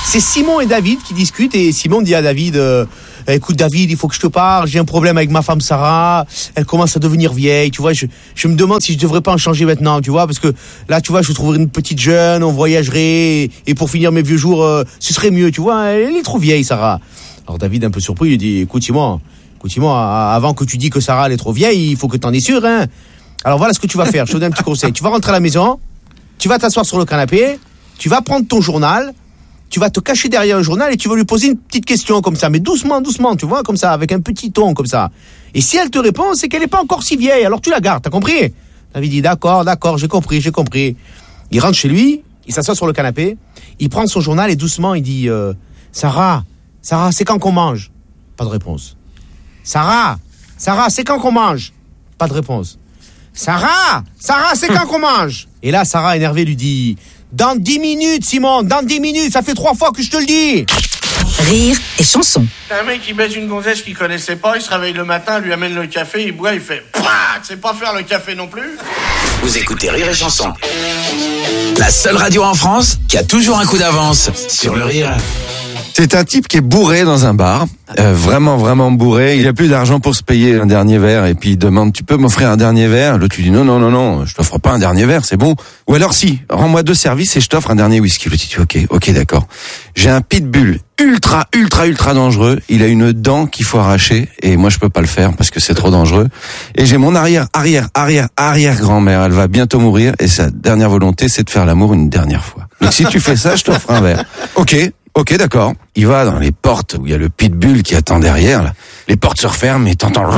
C'est Simon et David qui discutent et Simon dit à David écoute David, il faut que je te parle, j'ai un problème avec ma femme Sarah, elle commence à devenir vieille, tu vois, je me demande si je devrais pas en changer maintenant, tu vois, parce que là, tu vois, je trouverais une petite jeune, on voyagerait et pour finir mes vieux jours, ce serait mieux, tu vois, elle est trop vieille Sarah. Alors David, un peu surpris, il dit écoute Simon, avant que tu dis que Sarah elle est trop vieille, il faut que t'en es sûr, hein. Alors voilà ce que tu vas faire, je te donne un petit conseil, tu vas rentrer à la maison, tu vas t'asseoir sur le canapé, tu vas prendre ton journal, tu vas te cacher derrière le journal et tu vas lui poser une petite question comme ça, mais doucement, tu vois, comme ça, avec un petit ton comme ça. Et si elle te répond, c'est qu'elle n'est pas encore si vieille, alors tu la gardes, t'as compris? David dit d'accord, j'ai compris. Il rentre chez lui, il s'assoit sur le canapé, il prend son journal et doucement il dit Sarah, c'est quand qu'on mange? Pas de réponse. Sarah, c'est quand qu'on mange? Pas de réponse. Sarah, c'est quand qu'on mange? Et là, Sarah, énervée, lui dit dans 10 minutes, Simon, dans 10 minutes, ça fait 3 fois que je te le dis. Rire et chanson. Un mec qui baise une gonzesse qu'il connaissait pas, il se réveille le matin, lui amène le café, il boit, il fait Pouah, tu sais pas faire le café non plus. Vous écoutez Rire et chanson. La seule radio en France qui a toujours un coup d'avance sur le rire. C'est un type qui est bourré dans un bar, vraiment bourré. Il a plus d'argent pour se payer un dernier verre et puis il demande tu peux m'offrir un dernier verre? L'autre lui dit non, je t'offre pas un dernier verre, c'est bon. Ou alors si, rends-moi 2 services et je t'offre un dernier whisky. L'autre dit ok d'accord. J'ai un pitbull ultra dangereux. Il a une dent qu'il faut arracher et moi je peux pas le faire parce que c'est trop dangereux. Et j'ai mon arrière grand-mère, elle va bientôt mourir et sa dernière volonté c'est de faire l'amour une dernière fois. Donc si tu fais ça, je t'offre un verre. Ok, d'accord. Il va dans les portes où il y a le pitbull qui attend derrière. Là. Les portes se referment et t'entends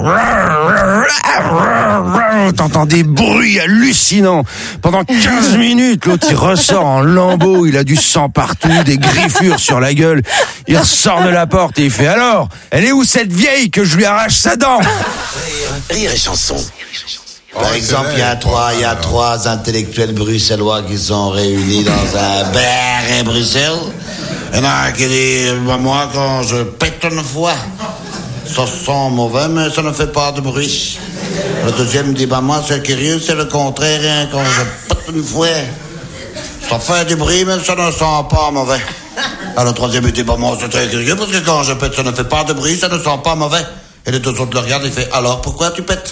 des bruits hallucinants. Pendant 15 minutes, l'autre il ressort en lambeaux, il a du sang partout, des griffures sur la gueule. Il ressort de la porte et il fait alors, elle est où cette vieille que je lui arrache sa dent? Rire et chanson. Par exemple, il y a trois intellectuels bruxellois qui sont réunis dans un bar à Bruxelles. Il y en a un qui dit, moi, quand je pète une fois, ça sent mauvais, mais ça ne fait pas de bruit. Le deuxième dit, moi, c'est curieux, c'est le contraire, hein, quand je pète une fois, ça fait du bruit, mais ça ne sent pas mauvais. Alors, le troisième dit, moi, c'est très curieux, parce que quand je pète, ça ne fait pas de bruit, ça ne sent pas mauvais. Et les 2 autres le regardent et fait, alors, pourquoi tu pètes?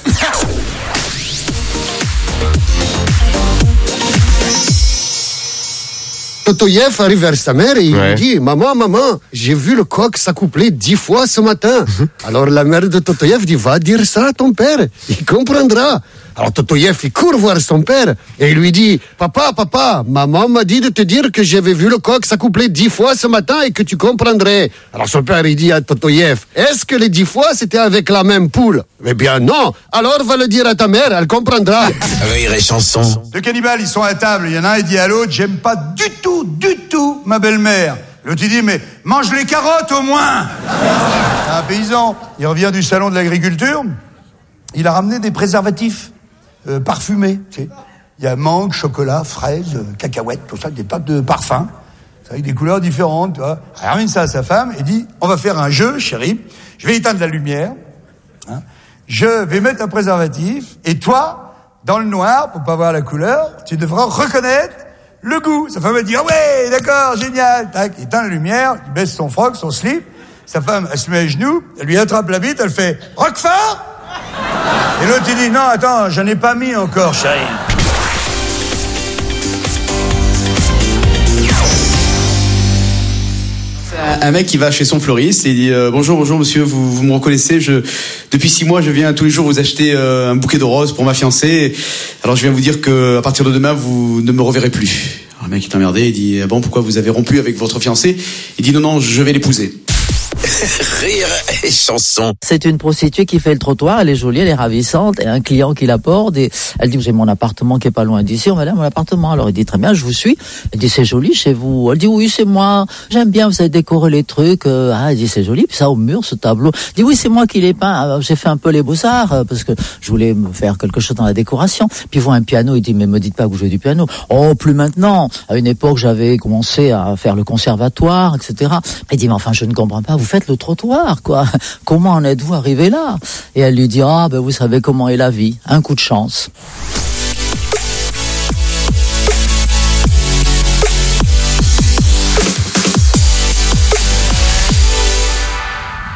Totoyev arrive vers sa mère et il lui dit « Maman, j'ai vu le coq s'accoupler 10 fois ce matin. » Alors la mère de Totoyev dit « Va dire ça à ton père, il comprendra. » Alors Totoyev, il court voir son père et il lui dit « Papa, maman m'a dit de te dire que j'avais vu le coq s'accoupler 10 fois ce matin et que tu comprendrais. » Alors son père, il dit à Totoyev « Est-ce que les 10 fois, c'était avec la même poule? » Eh bien non, alors va le dire à ta mère, elle comprendra. Rire et chanson. 2 cannibales, ils sont à table, il y en a un, il dit à l'autre « J'aime pas du tout ma belle-mère. » L'autre, il dit « Mais mange les carottes au moins !» Un paysan, il revient du salon de l'agriculture, il a ramené des préservatifs parfumés, tu sais. Il y a mangue, chocolat, fraises, cacahuètes, tout ça, des pâtes de parfum, avec des couleurs différentes, tu vois. Il ramène ça à sa femme et dit « On va faire un jeu, chérie, je vais éteindre la lumière, hein. Je vais mettre un préservatif, et toi, dans le noir, pour pas voir la couleur, tu devras reconnaître le goût. » Sa femme va dire « Ah ouais, d'accord, génial !» Tac, il éteint la lumière, il baisse son froc, son slip, sa femme, elle se met à genoux, elle lui attrape la bite, elle fait « Roquefort !» Et l'autre, il dit « Non, attends, j'en ai pas mis encore, chérie. » Un mec qui va chez son fleuriste et il dit bonjour monsieur, vous me reconnaissez, depuis 6 mois je viens tous les jours vous acheter un bouquet de roses pour ma fiancée, alors je viens vous dire que à partir de demain vous ne me reverrez plus. Alors le mec est emmerdé, il dit bon, pourquoi vous avez rompu avec votre fiancée? Il dit non, je vais l'épouser. Rire et chanson. C'est une prostituée qui fait le trottoir, elle est jolie, elle est ravissante, et un client qui l'aborde, et elle dit j'ai mon appartement qui est pas loin d'ici, on va aller à mon appartement. Alors il dit très bien, je vous suis. Elle dit c'est joli chez vous. Elle dit oui, c'est moi, j'aime bien, vous avez décoré les trucs. Elle dit c'est joli, puis ça au mur, ce tableau. Elle dit oui, c'est moi qui l'ai peint, j'ai fait un peu les beaux-arts, parce que je voulais me faire quelque chose dans la décoration. Puis il voit un piano, il dit mais me dites pas que vous jouez du piano. Oh, plus maintenant. À une époque, j'avais commencé à faire le conservatoire, etc. Il dit mais enfin, je ne comprends pas, vous faites le trottoir, quoi. Comment en êtes-vous arrivé là? Et elle lui dit vous savez comment est la vie, un coup de chance.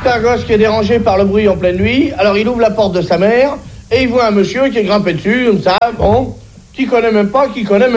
un gosse qui est dérangé par le bruit en pleine nuit. Alors il ouvre la porte de sa mère et il voit un monsieur qui est grimpé dessus, comme ça, bon, qui connaît même pas.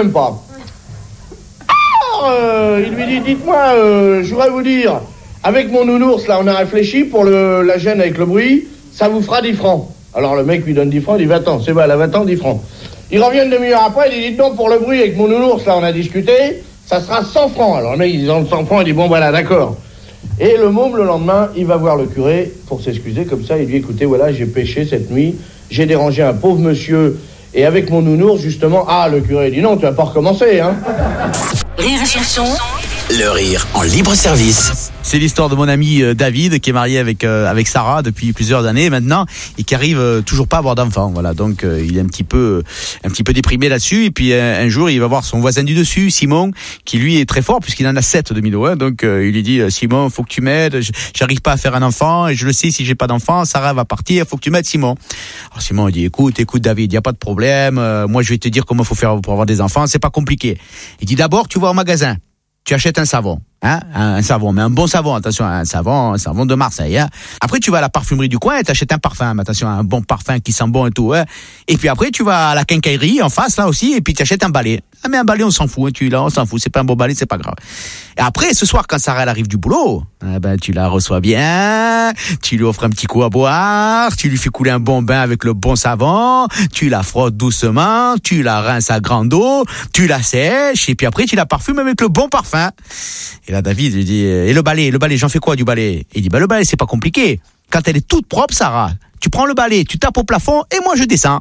Alors, il lui dit, dites-moi, je voudrais vous dire, avec mon nounours, là, on a réfléchi pour la gêne avec le bruit, ça vous fera 10 francs. Alors le mec lui donne 10 francs, il dit, va-t'en, c'est bon, là, va-t'en, 10 francs. Il revient une demi-heure après, il dit, non, pour le bruit avec mon nounours, là, on a discuté, ça sera 100 francs. Alors le mec, il dit, 100 francs, il dit, bon, voilà, d'accord. Et le môme, le lendemain, il va voir le curé pour s'excuser, comme ça, il dit, écoutez, voilà, j'ai péché cette nuit, j'ai dérangé un pauvre monsieur, et avec mon nounours, justement, le curé, il dit, non, tu vas pas recommencer, hein. Rire et chanson. Le rire en libre service. C'est l'histoire de mon ami David qui est marié avec Sarah depuis plusieurs années maintenant et qui arrive toujours pas à avoir d'enfant. Voilà, donc il est un petit peu déprimé là-dessus. Et puis un jour, il va voir son voisin du dessus, Simon, qui lui est très fort puisqu'il en a 7 de Milo. Hein, donc il lui dit, Simon, faut que tu m'aides. J'arrive pas à faire un enfant et je le sais, si j'ai pas d'enfant, Sarah va partir. Faut que tu m'aides, Simon. Alors Simon il dit, écoute David, y a pas de problème. Moi je vais te dire comment faut faire pour avoir des enfants. C'est pas compliqué. Il dit, d'abord tu vas au magasin. Tu achètes un savon, hein, un savon, mais un bon savon, attention, un savon de Marseille, hein. Après, tu vas à la parfumerie du coin et t'achètes un parfum, mais attention, un bon parfum qui sent bon et tout, hein. Et puis après, tu vas à la quincaillerie en face, là aussi, et puis tu achètes un balai. Ah, mais un balai, on s'en fout, hein, on s'en fout, c'est pas un bon balai, c'est pas grave. Et après, ce soir, quand Sarah, elle arrive du boulot, tu la reçois bien, tu lui offres un petit coup à boire, tu lui fais couler un bon bain avec le bon savon, tu la frottes doucement, tu la rinces à grande eau, tu la sèches, et puis après, tu la parfumes avec le bon parfum. Et là, David lui dit, et le balai, j'en fais quoi du balai? Il dit, le balai, c'est pas compliqué. Quand elle est toute propre, Sarah, tu prends le balai, tu tapes au plafond, et moi, je descends.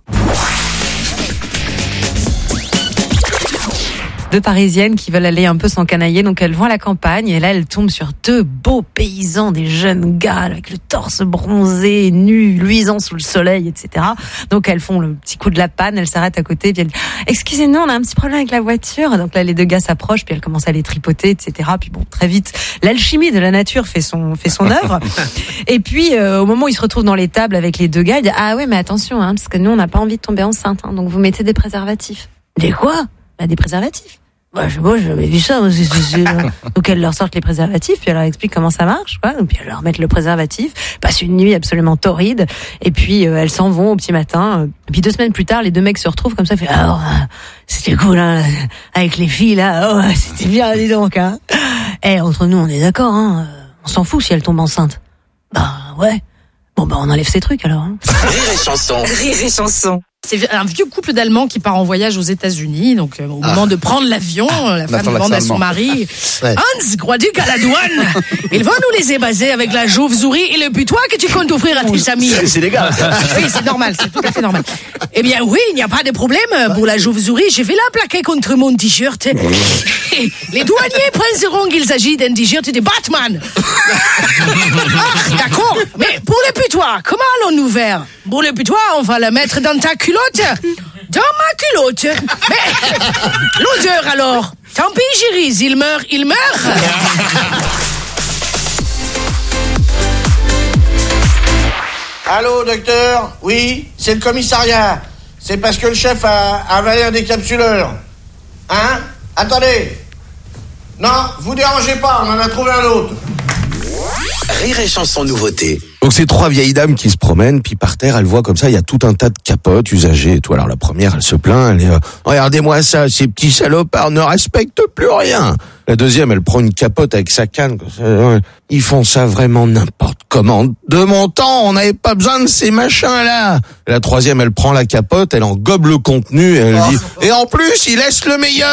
Deux Parisiennes qui veulent aller un peu s'encanailler, donc elles vont à la campagne et là elles tombent sur deux beaux paysans, des jeunes gars avec le torse bronzé, nus, luisant sous le soleil, etc. Donc elles font le petit coup de la panne, elles s'arrêtent à côté, puis elles disent « Excusez-nous, on a un petit problème avec la voiture ». Donc là les deux gars s'approchent, puis elles commencent à les tripoter, etc. Puis bon, très vite, l'alchimie de la nature fait son œuvre. Et puis au moment où ils se retrouvent dans l'étable avec les deux gars, ils disent « Ah ouais, mais attention, hein, parce que nous on n'a pas envie de tomber enceinte, hein, donc vous mettez des préservatifs ». Des quoi ? Des préservatifs. Moi, j'avais vu ça. Donc, elles leur sortent les préservatifs, puis elles leur expliquent comment ça marche, quoi. Et puis, elles leur mettent le préservatif, passent une nuit absolument torride, et puis, elles s'en vont au petit matin. Et puis, 2 semaines plus tard, les deux mecs se retrouvent comme ça, fait, c'était cool, hein, avec les filles, là. Oh, c'était bien, dis donc, hein. Entre nous, on est d'accord, hein. On s'en fout si elles tombent enceintes. Ouais. Bon, on enlève ces trucs, alors, hein. Rire et chanson. Rire et chanson. C'est un vieux couple d'Allemands qui part en voyage aux États-Unis. Donc, au moment de prendre l'avion, la femme demande à son mari, Hans, crois-tu qu'à la douane, ils vont nous laisser baser avec la chauve-souris et le putois que tu comptes offrir à tes amis? C'est légal. Oui, c'est normal, c'est tout à fait normal. Eh bien, oui, il n'y a pas de problème. Pour la chauve-souris, je vais la plaquer contre mon t-shirt. Les douaniers penseront qu'il s'agit d'un t-shirt de Batman. D'accord. Mais pour le putois, comment allons-nous faire? Pour le putois, on va le mettre dans ta culotte. Dans ma culotte. Mais l'odeur alors? Tant pis, Géris, il meurt. Allô, docteur? Oui, c'est le commissariat. C'est parce que le chef a avalé un décapsuleur. Hein? Attendez. Non, vous dérangez pas, on en a trouvé un autre. Rire et chanson nouveauté. Donc c'est 3 vieilles dames qui se promènent, puis par terre, elles voient comme ça, il y a tout un tas de capotes usagées et tout. Alors la première, elle se plaint, elle est regardez-moi ça, ces petits salopards ne respectent plus rien. La deuxième, elle prend une capote avec sa canne. Ils font ça vraiment n'importe comment. De mon temps, on n'avait pas besoin de ces machins-là. La troisième, elle prend la capote, elle en gobe le contenu, et elle dit « Et en plus, il laisse le meilleur !»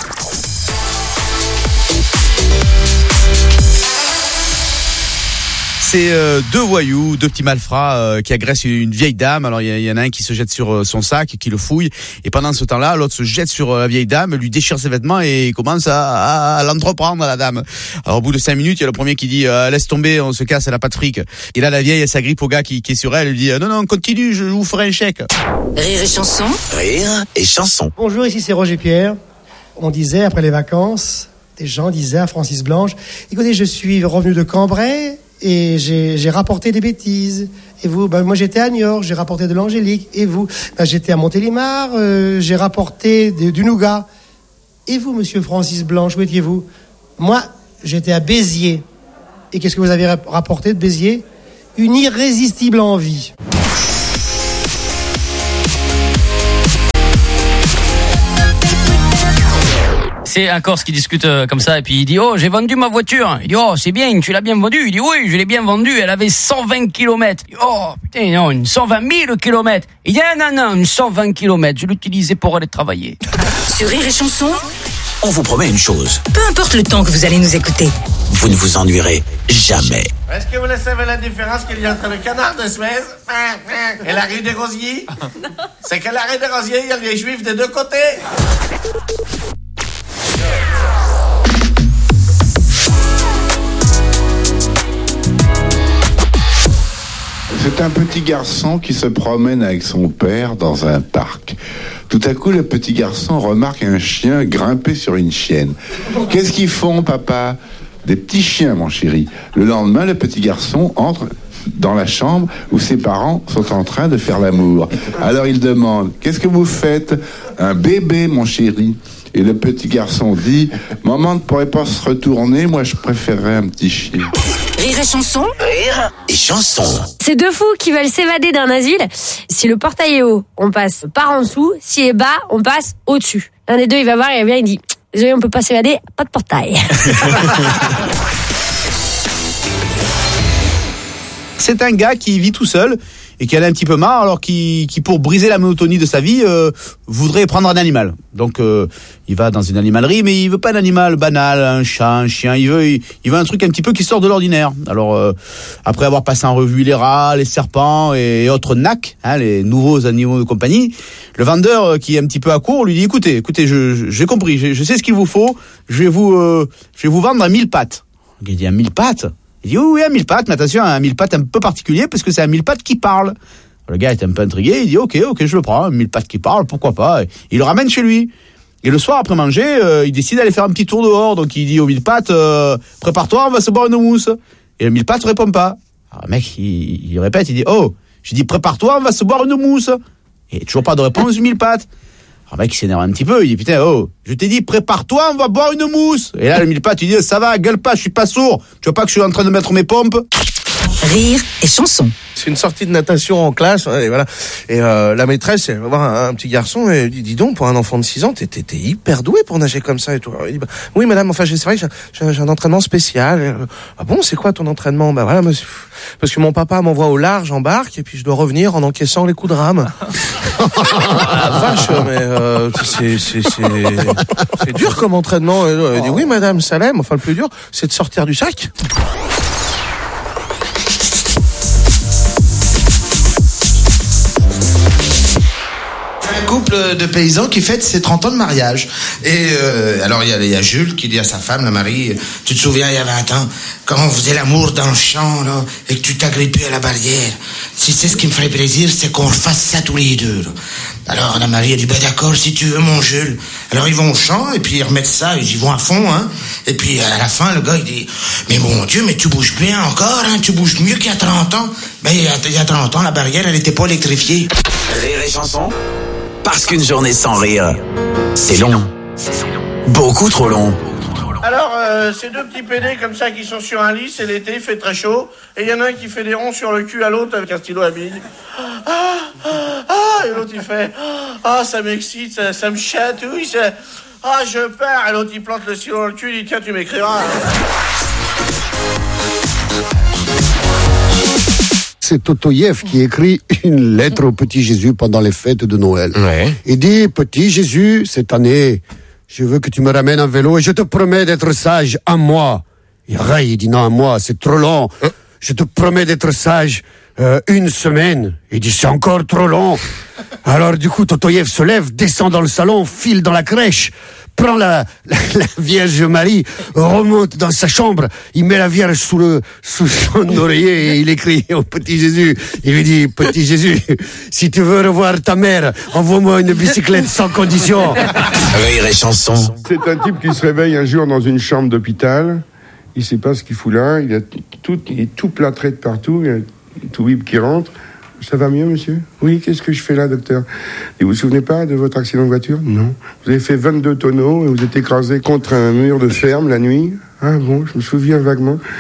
C'est 2 voyous, 2 petits malfrats qui agressent une vieille dame. Alors il y en a un qui se jette sur son sac, qui le fouille, et pendant ce temps-là, l'autre se jette sur la vieille dame, lui déchire ses vêtements et commence à l'entreprendre, la dame. Alors au bout de 5 minutes, il y a le premier qui dit laisse tomber, on se casse, elle a pas de fric. Et là la vieille, elle s'agrippe au gars qui est sur elle, elle lui dit non, continue, je vous ferai un chèque. Rire et chanson. Rire et chanson. Bonjour, ici c'est Roger Pierre. On disait après les vacances, des gens disaient à Francis Blanche, écoutez, je suis revenu de Cambrai et j'ai rapporté des bêtises. Et vous, moi j'étais à Niort, j'ai rapporté de l'angélique. Et vous, j'étais à Montélimar, j'ai rapporté du nougat. Et vous, monsieur Francis Blanche, où étiez-vous? Moi, j'étais à Béziers. Et qu'est-ce que vous avez rapporté de Béziers? Une irrésistible envie. C'est un Corse qui discute comme ça et puis il dit oh j'ai vendu ma voiture. Il dit oh c'est bien, tu l'as bien vendue. Il dit oui je l'ai bien vendue, elle avait 120 km. Il dit, oh putain non, une 120 000 km. Il dit non, une 120 km, je l'utilisais pour aller travailler. Sur Rire et Chanson, On vous promet une chose, peu importe le temps que vous allez nous écouter, vous ne vous ennuierez jamais. Est-ce que vous savez la différence qu'il y a entre le canard de Suez et la rue des Rosiers? C'est que la rue des Rosiers, il y a les Juifs des deux côtés. C'est un petit garçon qui se promène avec son père dans un parc. Tout à coup, le petit garçon remarque un chien grimper sur une chienne. Qu'est-ce qu'ils font, papa? Des petits chiens, mon chéri. Le lendemain, le petit garçon entre dans la chambre où ses parents sont en train de faire l'amour. Alors il demande, qu'est-ce que vous faites? Un bébé, mon chéri. Et le petit garçon dit, maman ne pourrait pas se retourner, moi je préférerais un petit chien. Rire et Chanson. Rire et Chanson. C'est deux fous qui veulent s'évader d'un asile. Si le portail est haut, on passe par en dessous. S'il est bas, on passe au-dessus. L'un des deux, il va voir, il revient, il dit désolé, on peut pas s'évader, pas de portail. C'est un gars qui vit tout seul et qui en a un petit peu marre, alors qui pour briser la monotonie de sa vie, voudrait prendre un animal. Donc il va dans une animalerie, mais il veut pas un animal banal, un chat, un chien. Il veut un truc un petit peu qui sort de l'ordinaire. Alors après avoir passé en revue les rats, les serpents et autres nacs, les nouveaux animaux de compagnie, le vendeur qui est un petit peu à court lui dit écoutez, j'ai compris, je sais ce qu'il vous faut. Je vais vous vendre un 1000 pattes. Il dit un 1000 pattes. Il dit oui, un 1000 pattes, mais attention, un 1000 pattes un peu particulier parce que c'est un 1000 pattes qui parle. Le gars est un peu intrigué, il dit ok, je le prends, un 1000 pattes qui parle, pourquoi pas. Il le ramène chez lui. Et le soir, après manger, il décide d'aller faire un petit tour dehors. Donc il dit au 1000 pattes, prépare-toi, on va se boire une mousse. Et le 1000 pattes répond pas. Alors le mec, il répète, il dit oh, j'ai dit prépare-toi, on va se boire une mousse. Et toujours pas de réponse du 1000 pattes. Alors le mec, il s'énerve un petit peu, il dit putain, oh, je t'ai dit prépare-toi, on va boire une mousse. Et là, le 1000 pattes, il dit ça va, gueule pas, je suis pas sourd. Tu vois pas que je suis en train de mettre mes pompes? Rire et Chanson. C'est une sortie de natation en classe, et voilà. Et la maîtresse, elle va voir un petit garçon et elle dit dis donc, pour un enfant de 6 ans, t'es hyper doué pour nager comme ça et tout. Alors, il dit oui madame, enfin c'est vrai que j'ai un entraînement spécial. Ah bon, c'est quoi ton entraînement? Bah voilà, monsieur, parce que mon papa m'envoie au large en barque et puis je dois revenir en encaissant les coups de rame. Ah, vache, mais c'est dur comme entraînement. Elle dit oui madame, ça l'aime. Enfin le plus dur, c'est de sortir du sac. Couple de paysans qui fête ses 30 ans de mariage. Et alors il y a Jules qui dit à sa femme, la Marie, tu te souviens il y a 20 ans, quand on faisait l'amour dans le champ là, et que tu t'agrippais à la barrière, si c'est ce qui me ferait plaisir, c'est qu'on fasse ça tous les deux. Là. Alors la Marie a dit, d'accord si tu veux mon Jules. Alors ils vont au champ et puis ils remettent ça, ils y vont à fond, hein. Et puis à la fin le gars il dit, mais mon Dieu, mais tu bouges bien encore, hein, tu bouges mieux qu'il y a 30 ans. Mais il y a 30 ans la barrière elle était pas électrifiée. Rire et Chanson. Parce qu'une journée sans rire, c'est long. Beaucoup trop long. Alors, ces deux petits pédés comme ça qui sont sur un lit, c'est l'été, il fait très chaud, et il y en a un qui fait des ronds sur le cul à l'autre avec un stylo à billes. Et l'autre il fait, ça m'excite, ça me chatouille, je pars, et l'autre il plante le stylo dans le cul, il dit tiens, tu m'écriras. C'est Totoyev qui écrit une lettre au petit Jésus pendant les fêtes de Noël. Ouais. Il dit, petit Jésus, cette année, je veux que tu me ramènes un vélo et je te promets d'être sage un mois. Il dit non, un mois, c'est trop long. Je te promets d'être sage une semaine. Il dit, c'est encore trop long. Alors du coup, Totoyev se lève, descend dans le salon, file dans la crèche, prend la Vierge Marie, remonte dans sa chambre, il met la Vierge sous son oreiller et il écrit au petit Jésus. Il lui dit, petit Jésus, si tu veux revoir ta mère, envoie-moi une bicyclette sans condition. Rire et Chanson. C'est un type qui se réveille un jour dans une chambre d'hôpital. Il sait pas ce qu'il fout là. Il est tout plâtré de partout. Il y a tout bip qui rentre. Ça va mieux, monsieur? Oui, qu'est-ce que je fais là, docteur? Et vous vous souvenez pas de votre accident de voiture? Non. Vous avez fait 22 tonneaux et vous êtes écrasé contre un mur de ferme la nuit? Ah bon, je me souviens vaguement.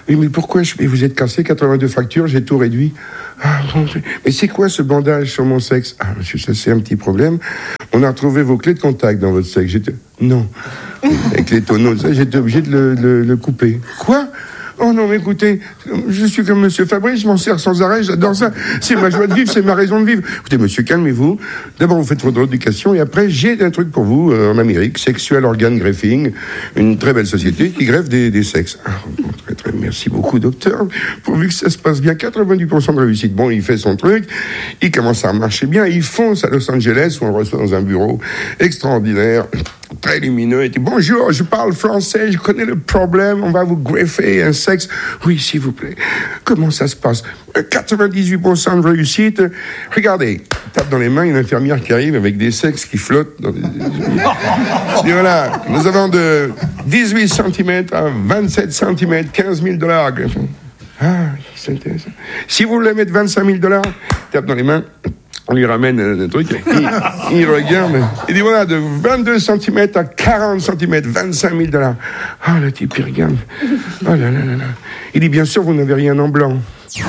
Oui, mais pourquoi vous êtes cassé, 82 fractures, j'ai tout réduit. Ah, bon, mais c'est quoi ce bandage sur mon sexe? Ah, monsieur, ça c'est un petit problème. On a retrouvé vos clés de contact dans votre sexe. Non. Avec les tonneaux, ça, j'étais obligé de le couper. Quoi? Oh non, mais écoutez, je suis comme Monsieur Fabrice, je m'en sers sans arrêt, j'adore ça. C'est ma joie de vivre, c'est ma raison de vivre. Écoutez, monsieur, calmez-vous. D'abord, vous faites votre éducation et après, j'ai un truc pour vous en Amérique, Sexual Organ Greffing, une très belle société qui greffe des sexes. Ah, bon, très, merci beaucoup, docteur. Pourvu que ça se passe bien, 90% de réussite. Bon, il fait son truc, il commence à marcher bien, il fonce à Los Angeles où on le reçoit dans un bureau extraordinaire, très lumineux. Il dit, bonjour, je parle français, je connais le problème, on va vous greffer un sexe. Oui, s'il vous plaît. Comment ça se passe? 98% de réussite. Regardez, tape dans les mains une infirmière qui arrive avec des sexes qui flottent. Et voilà, nous avons de 18 cm à 27 cm, $15 000. Ah, c'est intéressant. Si vous voulez mettre $25 000, tape dans les mains. On lui ramène un truc, il regarde, il dit voilà, de 22 cm à 40 cm, $25 000. Ah, le type, il regarde. Oh là là là là. Il dit bien sûr, vous n'avez rien en blanc.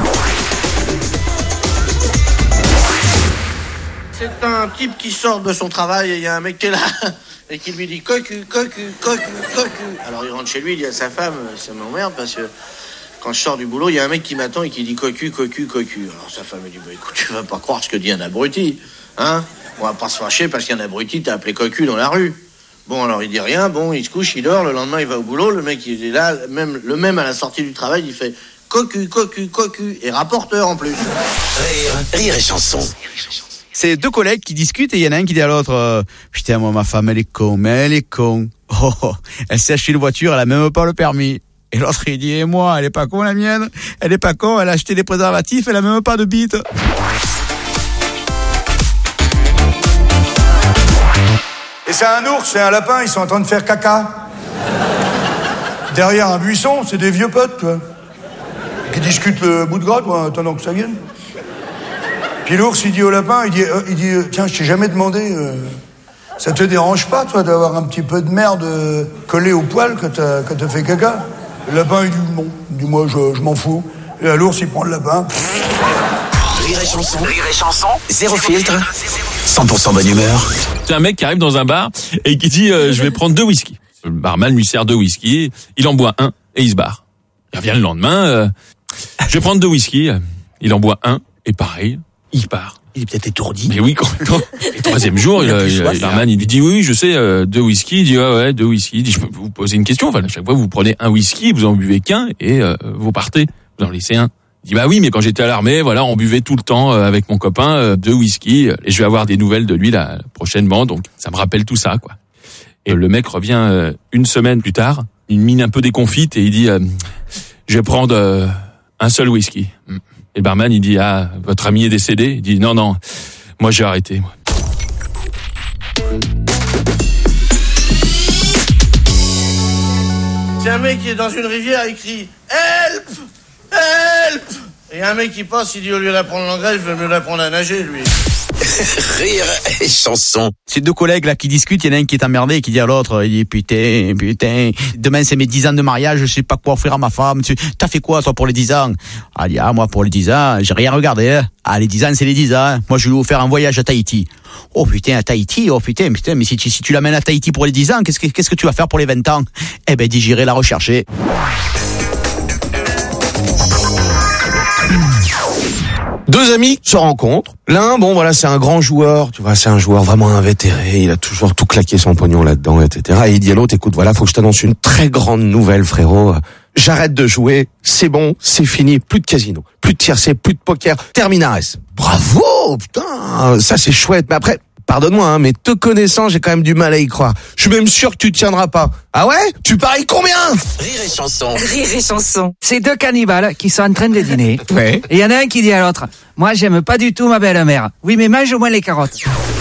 C'est un type qui sort de son travail et il y a un mec qui est là et qui lui dit cocu, cocu, cocu, cocu. Alors il rentre chez lui, il dit à sa femme, ça m'emmerde parce que quand je sors du boulot, il y a un mec qui m'attend et qui dit cocu, cocu, cocu. Alors sa femme me dit, bah écoute, tu vas pas croire ce que dit un abruti, hein? On va pas se fâcher parce qu'un abruti t'a appelé cocu dans la rue. Bon, alors il dit rien, bon, il se couche, il dort, le lendemain il va au boulot, le mec il est là, le même à la sortie du travail, il fait cocu, cocu, cocu, et rapporteur en plus. Rire et chanson. C'est deux collègues qui discutent et il y en a un qui dit à l'autre putain, moi ma femme elle est con, mais elle est con. Oh, elle s'est acheté une voiture, elle a même pas le permis. Et l'autre il dit, et moi, elle est pas con la mienne, elle est pas con, elle a acheté des préservatifs, elle a même pas de bite. Et c'est un ours et un lapin, ils sont en train de faire caca. Derrière un buisson, c'est des vieux potes, toi. Qui discutent le bout de gras, toi, en attendant que ça vienne. Puis l'ours, il dit au lapin, il dit tiens, je t'ai jamais demandé, ça te dérange pas, toi, d'avoir un petit peu de merde collée au poil quand t'as fait caca? Le lapin, il dit non. Il dit, moi, je m'en fous. Et là, l'ours, il prend le lapin. Rire et chanson, zéro filtre, 100% bonne humeur. C'est un mec qui arrive dans un bar et qui dit je vais prendre 2 whisky. Le barman lui sert 2 whisky, il en boit un et il se barre. Il revient le lendemain, je vais prendre 2 whisky, il en boit un et pareil, il part. Il est peut-être étourdi. Mais oui, complètement. Et 3e jour, le barman, il lui dit oui, je sais, 2 whisky. Il dit ouais, 2 whisky. Il dit, je peux vous poser une question. Enfin, à chaque fois, vous prenez un whisky, vous en buvez qu'un et vous partez. Vous en laissez un. Il dit bah oui, mais quand j'étais à l'armée, voilà, on buvait tout le temps avec mon copain 2 whisky et je vais avoir des nouvelles de lui là prochainement. Donc ça me rappelle tout ça, quoi. Et le mec revient 1 semaine plus tard, une mine un peu déconfite et il dit je vais prendre un seul whisky. Et le barman, il dit ah, votre ami est décédé? Il dit non, moi j'ai arrêté. Moi. C'est un mec qui est dans une rivière, il crie help, help. Et un mec qui passe, il dit au lieu d'apprendre l'anglais, je vais mieux l'apprendre à nager, lui. Rire et chanson. C'est deux collègues là qui discutent, il y en a un qui est emmerdé et qui dit à l'autre, il dit putain, demain c'est mes 10 ans de mariage, je sais pas quoi offrir à ma femme. T'as fait quoi toi pour les 10 ans? Ah, il dit, moi pour les 10 ans, j'ai rien regardé. Hein. Ah, les 10 ans c'est les 10 ans. Hein. Moi je lui ai offert un voyage à Tahiti. Oh putain, à Tahiti, oh putain, mais si tu l'amènes à Tahiti pour les 10 ans, qu'est-ce que tu vas faire pour les 20 ans? Eh ben, dis, j'irai la rechercher. Deux amis se rencontrent. L'un, bon voilà, c'est un grand joueur, tu vois, c'est un joueur vraiment invétéré, il a toujours tout claqué son pognon là-dedans, etc. Et il dit à l'autre, écoute, voilà, faut que je t'annonce une très grande nouvelle, frérot. J'arrête de jouer, c'est bon, c'est fini, plus de casino, plus de tiercé, plus de poker, terminares. Bravo, putain, ça c'est chouette, mais après... Pardonne-moi, hein, mais te connaissant, j'ai quand même du mal à y croire. Je suis même sûr que tu tiendras pas. Ah ouais? Tu paries combien? Rire et chanson. Rire et chanson. C'est 2 cannibales qui sont en train de dîner. Ouais. Et il y en a un qui dit à l'autre, moi j'aime pas du tout ma belle-mère. Oui, mais mange au moins les carottes.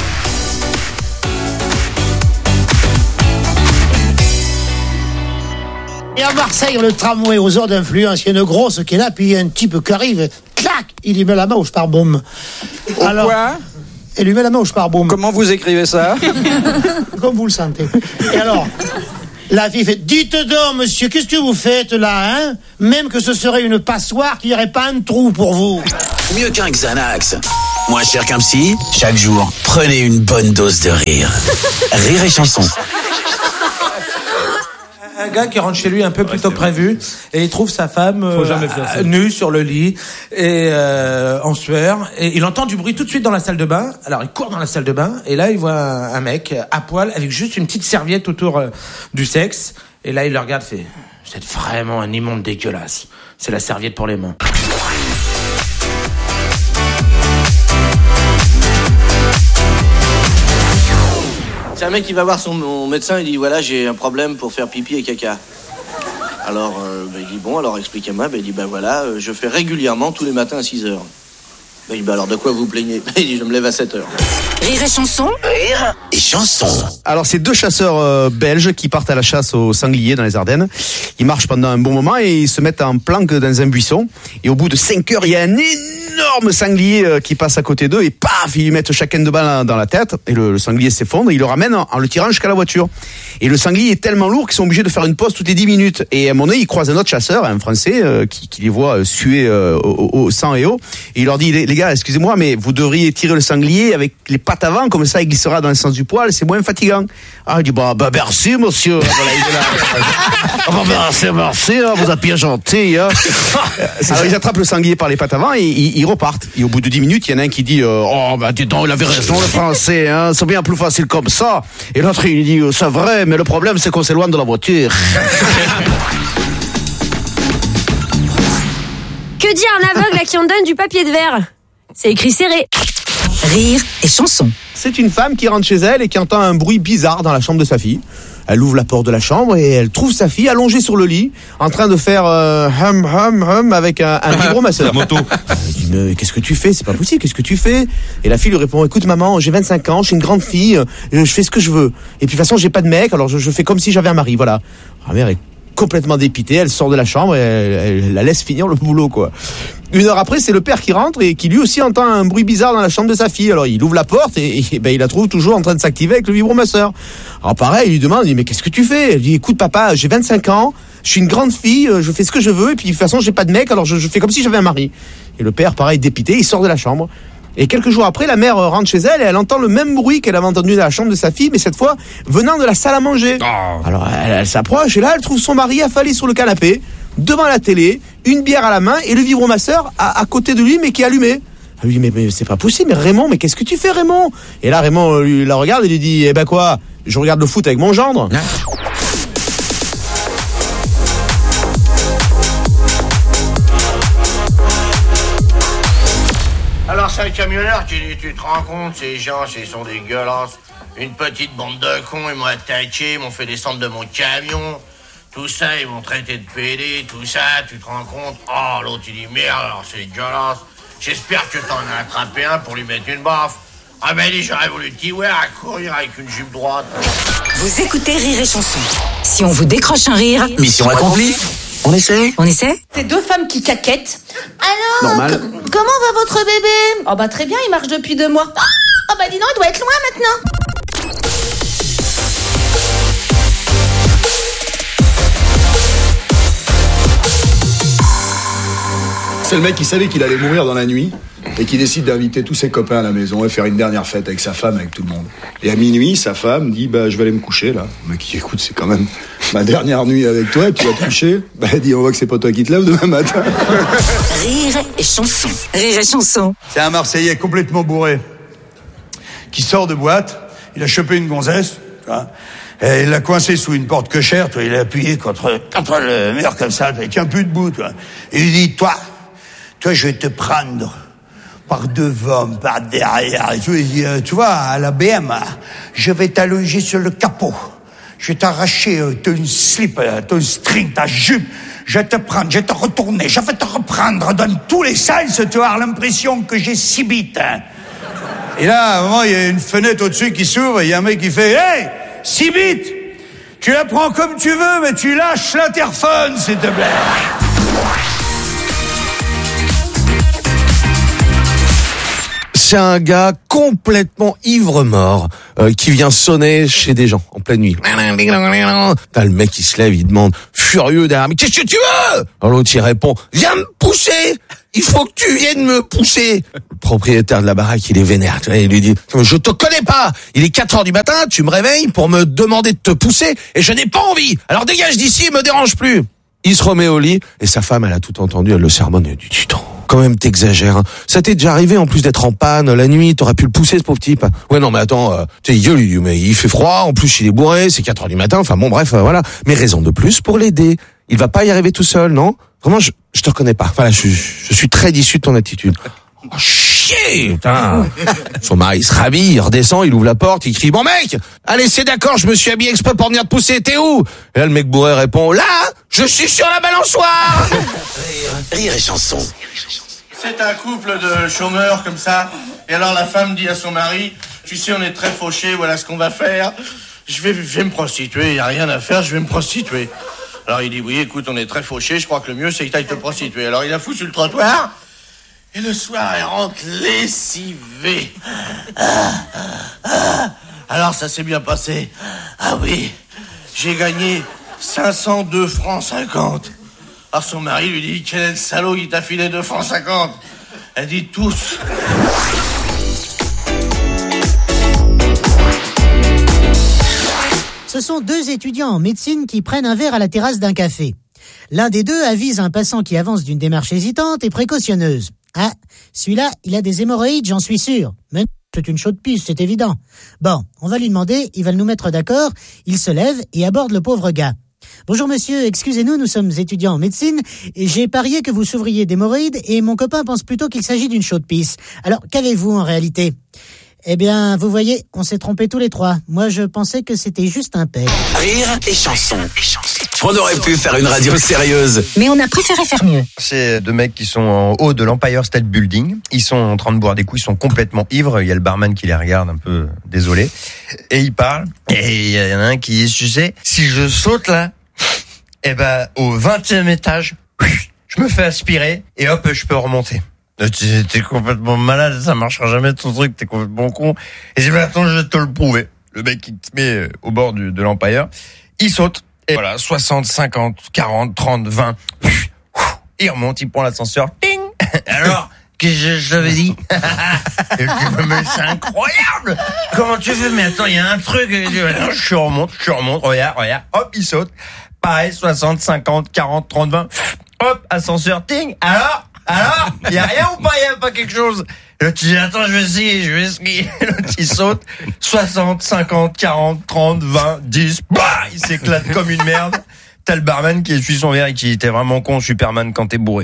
Et à Marseille, le tramway aux heures d'influence, il y a une grosse qui est là, puis il y a un type qui arrive, clac, il lui met la main au sparbaume. Alors, quoi? Il lui met la main au sparbaume. Comment vous écrivez ça? Comme vous le sentez. Et alors, La fille fait, dites donc, monsieur, qu'est-ce que vous faites là, hein? Même que ce serait une passoire, qu'il n'y aurait pas un trou pour vous. Mieux qu'un Xanax. Moins cher qu'un psy, chaque jour, prenez une bonne dose de rire. Rire et chanson. Un gars qui rentre chez lui un peu plus tôt que prévu et il trouve sa femme nue sur le lit et en sueur et il entend du bruit tout de suite dans la salle de bain. Alors il court dans la salle de bain et là il voit un mec à poil avec juste une petite serviette autour du sexe et là il le regarde et fait « Vous êtes vraiment un immonde dégueulasse. C'est la serviette pour les mains. » C'est un mec qui va voir son médecin, il dit voilà, j'ai un problème pour faire pipi et caca. Alors, il dit bon, alors expliquez-moi. Il dit voilà, je fais régulièrement tous les matins à 6h. Il dit alors de quoi vous plaignez? Il dit je me lève à 7h. Rire et chanson. Rire et chanson. Alors, c'est deux chasseurs belges qui partent à la chasse au sanglier dans les Ardennes. Ils marchent pendant un bon moment et ils se mettent en planque dans un buisson. Et au bout de 5 heures, il y a un énorme sanglier qui passe à côté d'eux et paf, ils lui mettent chacun de balles dans la tête. Et le sanglier s'effondre et ils le ramènent en le tirant jusqu'à la voiture. Et le sanglier est tellement lourd qu'ils sont obligés de faire une pause toutes les 10 minutes. Et à un moment donné, ils croisent un autre chasseur, un Français, qui les voit suer au sang et eau. Et il leur dit, les gars, excusez-moi, mais vous devriez tirer le sanglier avec les pattes avant, comme ça il glissera dans le sens du poil, c'est moins fatigant. Ah, il dit, bah merci, monsieur. Merci, hein, vous êtes bien gentil. Hein. Alors ils attrapent le sanglier par les pattes avant et ils repartent. Et au bout de 10 minutes, il y en a un qui dit, dis donc, il avait raison, le Français, hein, c'est bien plus facile comme ça. Et l'autre, il dit, c'est vrai, mais le problème, c'est qu'on s'éloigne de la voiture. Que dit un aveugle à qui on donne du papier de verre? C'est écrit serré. Rire et chanson. C'est une femme qui rentre chez elle et qui entend un bruit bizarre dans la chambre de sa fille. Elle ouvre la porte de la chambre et elle trouve sa fille allongée sur le lit, en train de faire hum avec un vibromasseur. La moto. Elle dit, mais qu'est-ce que tu fais? C'est pas possible, qu'est-ce que tu fais? Et la fille lui répond, écoute maman, j'ai 25 ans, je suis une grande fille, je fais ce que je veux. Et puis de toute façon, j'ai pas de mec, alors je fais comme si j'avais un mari, voilà. La mère est complètement dépitée, elle sort de la chambre et elle la laisse finir le boulot, quoi. 1 heure après, c'est le père qui rentre et qui lui aussi entend un bruit bizarre dans la chambre de sa fille. Alors il ouvre la porte et il la trouve toujours en train de s'activer avec le vibromasseur. Alors pareil, il lui demande, il dit, mais qu'est-ce que tu fais? Elle dit, écoute papa, j'ai 25 ans, je suis une grande fille, je fais ce que je veux et puis de toute façon j'ai pas de mec, alors je fais comme si j'avais un mari. Et le père, pareil, dépité, il sort de la chambre. Et quelques jours après, la mère rentre chez elle et elle entend le même bruit qu'elle avait entendu dans la chambre de sa fille, mais cette fois venant de la salle à manger. Oh. Alors elle s'approche et là elle trouve son mari affalé sur le canapé, devant la télé, une bière à la main et le vibromasseur à côté de lui mais qui est allumé. Elle lui dit mais c'est pas possible, mais Raymond, mais qu'est-ce que tu fais Raymond? Et là Raymond la regarde et lui dit eh ben quoi, je regarde le foot avec mon gendre. Alors c'est un camionneur qui dit, tu te rends compte, ces gens, ils sont dégueulasses. Une petite bande de cons, ils m'ont attaqué, ils m'ont fait descendre de mon camion. Tout ça, ils m'ont traité de pédé, tout ça, tu te rends compte? Oh, l'autre, il dit, merde, alors c'est dégueulasse. J'espère que t'en as attrapé un pour lui mettre une baffe. Ah ben, j'aurais voulu te dire, ouais, à courir avec une jupe droite. Vous écoutez Rire et Chanson. Si on vous décroche un rire... Mission accomplie. On essaie? On essaie? C'est 2 femmes qui caquettent. Alors, normal. Comment va votre bébé? Oh bah très bien, il marche depuis 2 mois. Oh bah dis donc, il doit être loin maintenant. C'est le mec qui savait qu'il allait mourir dans la nuit et qui décide d'inviter tous ses copains à la maison et faire une dernière fête avec sa femme, avec tout le monde. Et à minuit, sa femme dit bah je vais aller me coucher là. Le mec qui écoute, c'est quand même ma dernière nuit avec toi, tu vas te coucher. Bah elle dit on voit que c'est pas toi qui te lèves demain matin. Rire et chanson. Rire et chanson. C'est un Marseillais complètement bourré qui sort de boîte, il a chopé une gonzesse, tu vois, et il l'a coincé sous une porte cochère, il l'a appuyé contre le mur comme ça, il tient plus debout, tu vois. Et il dit toi je vais te prendre par devant, par derrière. Et tu vois, à la BM, je vais t'allonger sur le capot. Je vais t'arracher ton slip, ton string, ta jupe. Je vais te prendre, je vais te retourner, je vais te reprendre dans tous les sens. Tu vas avoir l'impression que j'ai 6 bites. Hein. Et là, à un moment, il y a une fenêtre au-dessus qui s'ouvre, il y a un mec qui fait « Hey, 6 bites, tu la prends comme tu veux, mais tu lâches l'interphone, s'il te plaît. » C'est un gars complètement ivre-mort qui vient sonner chez des gens en pleine nuit. T'as le mec qui se lève, il demande, furieux derrière, mais qu'est-ce que tu veux? Alors l'autre il répond, viens me pousser, il faut que tu viennes me pousser. Le propriétaire de la baraque, il est vénère, tu vois, il lui dit, je te connais pas, il est 4h du matin, tu me réveilles pour me demander de te pousser et je n'ai pas envie, alors dégage d'ici, me dérange plus. Il se remet au lit et sa femme, elle a tout entendu, elle le sermonne, elle dit, putain, quand même t'exagères, hein. Ça t'est déjà arrivé en plus d'être en panne la nuit, t'aurais pu le pousser ce pauvre type. Ouais non mais attends, t'es idiot lui, mais il fait froid, en plus il est bourré, c'est 4h du matin, enfin bon bref, voilà. Mais raison de plus pour l'aider. Il va pas y arriver tout seul, non? Vraiment, je te reconnais pas. Voilà, je suis très déçu de ton attitude. Oh, chier, putain. Son mari se ravit, il redescend, il ouvre la porte, il crie, bon mec, allez c'est d'accord, je me suis habillé exprès pour venir te pousser, t'es où? Et là le mec bourré répond, là, je suis sur la balançoire. Rire et chanson. C'est un couple de chômeurs comme ça, et alors la femme dit à son mari, tu sais on est très fauchés, voilà ce qu'on va faire, je vais me prostituer, il n'y a rien à faire, je vais me prostituer. Alors il dit, oui écoute on est très fauchés, je crois que le mieux c'est que tu ailles te prostituer. Alors il la fout sur le trottoir, et le soir elle rentre lessivée. Alors ça s'est bien passé. Ah oui, j'ai gagné 502 francs 50. Alors son mari lui dit, quel est le salaud qui t'a filé 2 francs 50? Elle dit, tous. Ce sont 2 étudiants en médecine qui prennent un verre à la terrasse d'un café. L'un des 2 avise un passant qui avance d'une démarche hésitante et précautionneuse. Ah, celui-là, il a des hémorroïdes, j'en suis sûr. Mais c'est une chaude piste, c'est évident. Bon, on va lui demander, il va nous mettre d'accord. Il se lève et aborde le pauvre gars. Bonjour monsieur, excusez-nous, nous sommes étudiants en médecine et j'ai parié que vous souffriez d'hémorroïdes et mon copain pense plutôt qu'il s'agit d'une chaude pisse. Alors, qu'avez-vous en réalité? Eh bien, vous voyez, on s'est trompés tous les 3. Moi, je pensais que c'était juste un pet. Rire et chanson. On aurait pu faire une radio sérieuse. Mais on a préféré faire mieux. C'est 2 mecs qui sont en haut de l'Empire State Building. Ils sont en train de boire des coups, ils sont complètement ivres. Il y a le barman qui les regarde un peu désolé. Et ils parlent. Et il y en a un qui dit, tu sais, si je saute là, eh ben, au 20e étage, je me fais aspirer et hop, je peux remonter. T'es complètement malade, ça marchera jamais ton truc, t'es complètement con. Et j'ai dit, attends, je vais te le prouver. Le mec, il te met au bord de l'Empire, il saute, et voilà, 60, 50, 40, 30, 20, il remonte, il prend l'ascenseur, ting. Alors, qu'est-ce que je t'avais dit? Mais c'est incroyable! Comment tu fais? Mais attends, il y a un truc, je remonte, regarde, hop, il saute. Pareil, 60, 50, 40, 30, 20, hop, ascenseur, ting. Alors, y a rien ou pas, y a pas quelque chose? L'autre, tu dis, attends, je vais essayer. L'autre, il saute. 60, 50, 40, 30, 20, 10, bah, il s'éclate comme une merde. T'as le barman qui essuie son verre et qui dit, t'es vraiment con, Superman, quand t'es bourré.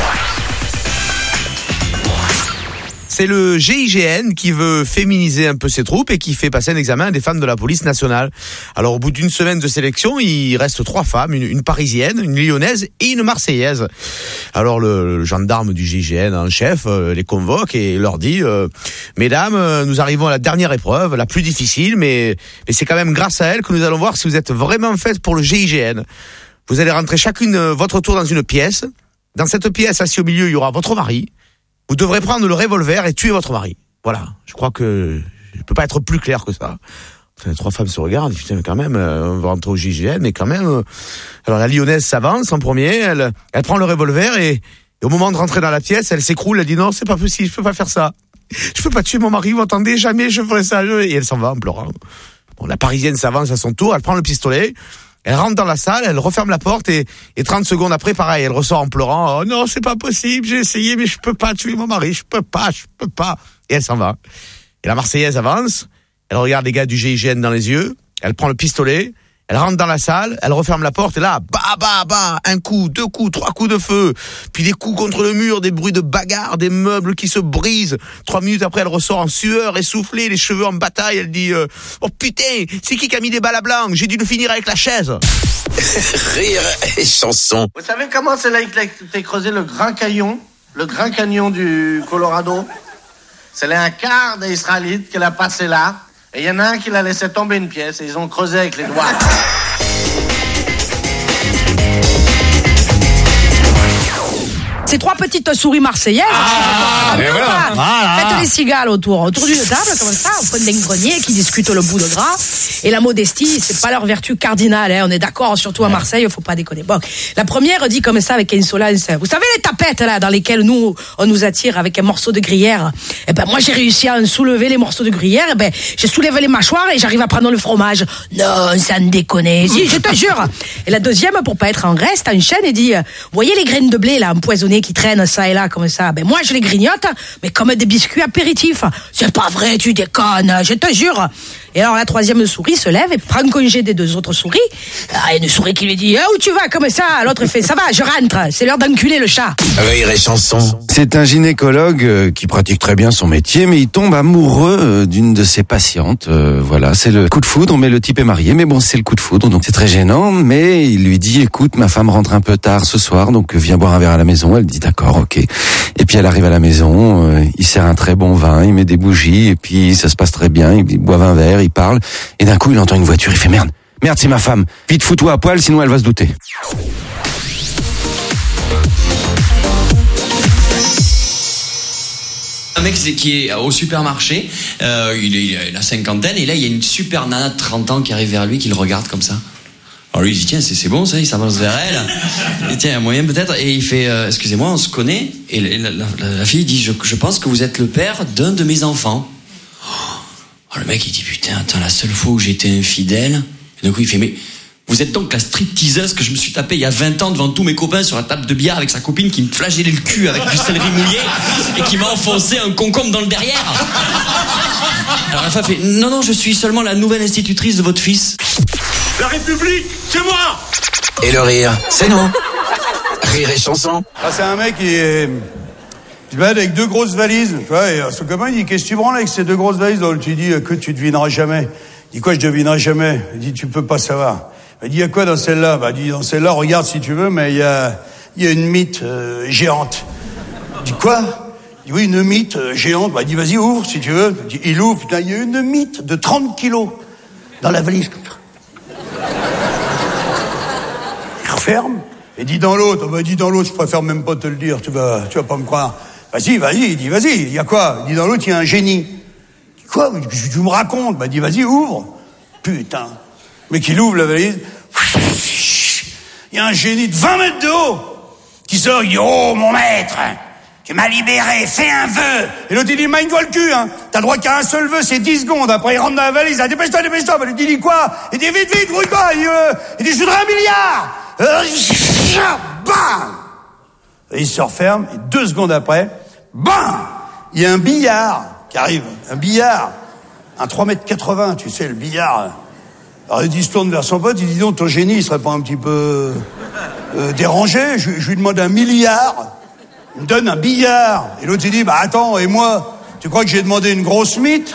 C'est le GIGN qui veut féminiser un peu ses troupes et qui fait passer un examen à des femmes de la police nationale. Alors au bout d'une semaine de sélection, il reste 3 femmes, une parisienne, une lyonnaise et une marseillaise. Alors le gendarme du GIGN en chef les convoque et leur dit mesdames, nous arrivons à la dernière épreuve, la plus difficile, mais c'est quand même grâce à elle que nous allons voir si vous êtes vraiment faites pour le GIGN. Vous allez rentrer chacune votre tour dans une pièce. Dans cette pièce, assis au milieu, il y aura votre mari. Vous devrez prendre le revolver et tuer votre mari. Voilà. Je crois que je peux pas être plus clair que ça. Enfin, 3 femmes se regardent. Putain, quand même, on va rentrer au GIGN, mais quand même. Alors la lyonnaise s'avance en premier. Elle prend le revolver et au moment de rentrer dans la pièce, elle s'écroule. Elle dit non, c'est pas possible. Je peux pas faire ça. Je peux pas tuer mon mari. Vous entendez, jamais je ferai ça. Et elle s'en va en pleurant. Bon, la parisienne s'avance à son tour. Elle prend le pistolet. Elle rentre dans la salle, elle referme la porte et 30 secondes après, pareil, elle ressort en pleurant. Oh non, c'est pas possible, j'ai essayé, mais je peux pas tuer mon mari, je peux pas. Et elle s'en va. Et la Marseillaise avance, elle regarde les gars du GIGN dans les yeux, elle prend le pistolet, elle rentre dans la salle, elle referme la porte et là, bah, 1 coup, 2 coups, 3 coups de feu, puis des coups contre le mur, des bruits de bagarre, des meubles qui se brisent. 3 minutes après, elle ressort en sueur, essoufflée, les cheveux en bataille, elle dit oh putain, c'est qui a mis des balles à blanc? J'ai dû le finir avec la chaise. Rire et chanson. Vous savez comment c'est là que t'es creusé le Grand Canyon du Colorado? C'est là un quart des Israélites qui l'a passé là. Et il y en a un qui l'a laissé tomber une pièce et ils ont creusé avec les doigts. C'est c'est 3 petites souris marseillaises. Faites les cigales autour d'une table, comme ça, au fond d'un grenier, qui discutent le bout de gras. Et la modestie, c'est pas leur vertu cardinale, hein. On est d'accord, surtout à Marseille, faut pas déconner. Bon, la première dit comme ça, avec insolence. Vous savez les tapettes, là, dans lesquelles on nous attire avec un morceau de gruyère? Eh ben, moi, j'ai réussi à soulever les morceaux de gruyère, eh ben, je soulève les mâchoires et j'arrive à prendre le fromage. Non, ça ne déconne. Si, je te jure. Et la deuxième, pour pas être en reste, enchaîne et dit, voyez les graines de blé, là, empoisonnées qui traînent ça et là, comme ça. Ben, moi, je les grignote, mais comme des biscuits apéritifs. C'est pas vrai, tu déconnes, je te jure. Et alors, la troisième souris se lève et prend congé des 2 autres souris. Ah, une souris qui lui dit, où tu vas, comme ça? L'autre fait, ça va, je rentre. C'est l'heure d'enculer le chat. Rire et chanson. C'est un gynécologue qui pratique très bien son métier, mais il tombe amoureux d'une de ses patientes. Voilà, c'est le coup de foudre, mais le type est marié. Mais bon, c'est le coup de foudre, donc c'est très gênant. Mais il lui dit, écoute, ma femme rentre un peu tard ce soir, donc viens boire un verre à la maison. Elle dit, d'accord, ok. Et puis elle arrive à la maison, il sert un très bon vin, il met des bougies, et puis ça se passe très bien. Ils boivent un verre, il parle, et d'un coup il entend une voiture, il fait merde, c'est ma femme. Vite, fous-toi à poil, sinon elle va se douter. Un mec qui est au supermarché, il a la cinquantaine, et là il y a une super nana de 30 ans qui arrive vers lui, qui le regarde comme ça. Alors lui il dit tiens c'est bon ça, il s'avance vers elle, et tiens un moyen peut-être, et il fait excusez-moi on se connaît, et la fille dit je pense que vous êtes le père d'un de mes enfants. Alors le mec il dit putain attends, la seule fois où j'étais infidèle, et d'un coup il fait mais vous êtes donc la stripteaseuse que je me suis tapée il y a 20 ans devant tous mes copains sur la table de billard avec sa copine qui me flagellait le cul avec du céleri mouillé et qui m'a enfoncé un concombre dans le derrière. Alors la femme fait non je suis seulement la nouvelle institutrice de votre fils. La République, c'est moi. Et le rire, c'est nous. Rire et chanson. Ah, c'est un mec qui se balade avec 2 grosses valises, tu vois, et son copain il dit qu'est-ce que tu branles avec ces 2 grosses valises? Donc tu dis que tu devineras jamais. Il dit quoi je devinerai jamais? Il dit tu peux pas savoir. Il dit il y a quoi dans celle-là? Bah il dit dans celle-là regarde si tu veux, mais il y a une mythe géante. Il dit quoi? Il dit oui une mythe géante. Bah il dit vas-y ouvre si tu veux. Il ouvre, putain il y a une mythe de 30 kilos dans la valise. Il referme et dit dans l'autre, je préfère même pas te le dire, tu vas pas me croire. Vas-y, il dit vas-y, il y a quoi? Il dit dans l'autre, il y a un génie. Il dit quoi? Tu me racontes? Bah il dit vas-y, ouvre. Putain. Mais qu'il ouvre la valise. Il y a un génie de 20 mètres de haut qui sort, il dit oh mon maître, tu m'as libéré, fais un vœu. Et l'autre il dit magne-toi le cul, hein. T'as le droit qu'à un seul vœu, c'est 10 secondes. Après il rentre dans la valise, il dit dépêche-toi. Bah, il dit quoi? Il dit vite, brouille-toi. Il dit je voudrais 1 milliard. Bam! Et il se referme, et 2 secondes après, bam! Il y a un billard qui arrive, un 3,80 m, tu sais, le billard. Alors il se tourne vers son pote, il dit donc ton génie, il serait pas un petit peu dérangé? Je lui demande 1 milliard, il me donne un billard. Et l'autre il dit bah attends, et moi, tu crois que j'ai demandé une grosse mythe?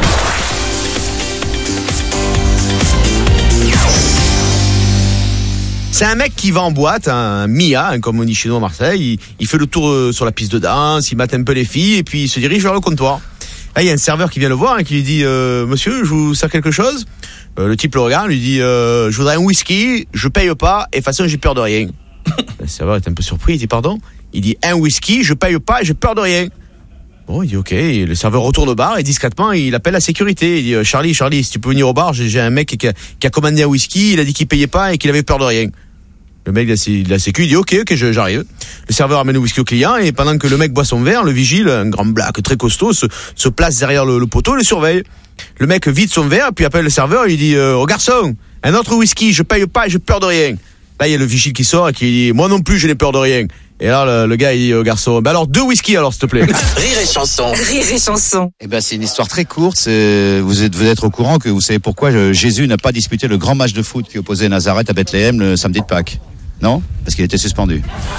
C'est un mec qui va en boîte, un Mia, comme on dit chez nous à Marseille. Il fait le tour sur la piste de danse, il mate un peu les filles et puis il se dirige vers le comptoir. Là, il y a un serveur qui vient le voir et qui lui dit monsieur, je vous sers quelque chose? Le type le regarde, lui dit je voudrais un whisky, je paye pas et de toute façon j'ai peur de rien. Le serveur est un peu surpris, il dit pardon? Il dit un whisky, je paye pas et j'ai peur de rien. Bon, il dit ok, et le serveur retourne au bar et discrètement il appelle la sécurité. Il dit Charlie, si tu peux venir au bar, j'ai un mec qui a commandé un whisky, il a dit qu'il payait pas et qu'il avait peur de rien. Le mec de la sécu, il dit ok, j'arrive. Le serveur amène le whisky au client et pendant que le mec boit son verre, le vigile, un grand black très costaud, se place derrière le poteau et le surveille. Le mec vide son verre puis appelle le serveur et il dit oh garçon, un autre whisky, je paye pas et j'ai peur de rien. Là il y a le vigile qui sort et qui dit moi non plus je n'ai peur de rien. Et là le gars il dit au garçon alors 2 whisky alors s'il te plaît. Rire et chanson. Rire et chanson. Eh ben c'est une histoire très courte. Vous devez être au courant que vous savez pourquoi Jésus n'a pas disputé le grand match de foot qui opposait Nazareth à Bethléem le samedi de Pâques. Non? Parce qu'il était suspendu.